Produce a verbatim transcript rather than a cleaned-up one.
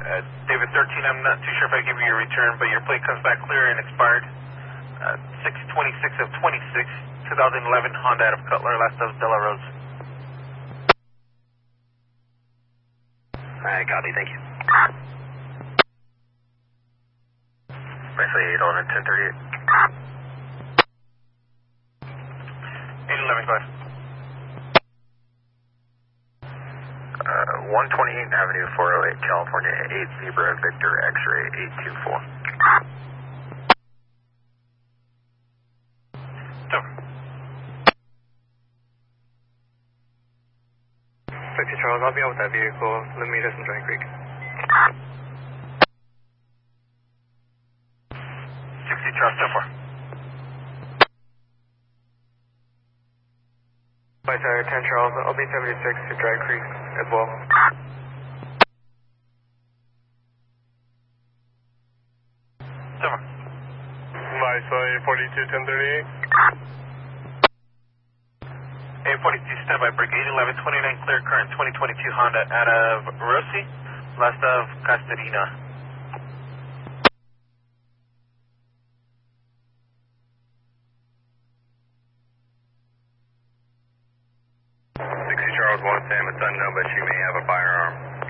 Uh, David thirteen, I'm not too sure if I give you your return, but your plate comes back clear and expired. Uh, six twenty-six of twenty-six, twenty eleven Honda out of Cutler, last of Della Rose. Alright, copy, thank you. Nicely eight eleven, ten thirty-eight. eight eleven, go ahead. Uh, one twenty-eighth Avenue, four oh eight, California, eight Zebra Victor X-ray eight two four. sixty Charles, I'll be out with that vehicle. Let me meet us in Dry Creek. sixty Charles, ten four. Flight Tower ten Charles, I'll be seventy-six to Dry Creek as well. ten four. Flight forty-two, ten thirty-eight. eight forty-two, standby, break eight eleven, twenty-nine, clear current, twenty twenty-two Honda out of Rossi, last of Castellina. sixty Charles, one Sam, it's unknown, but she may have a firearm.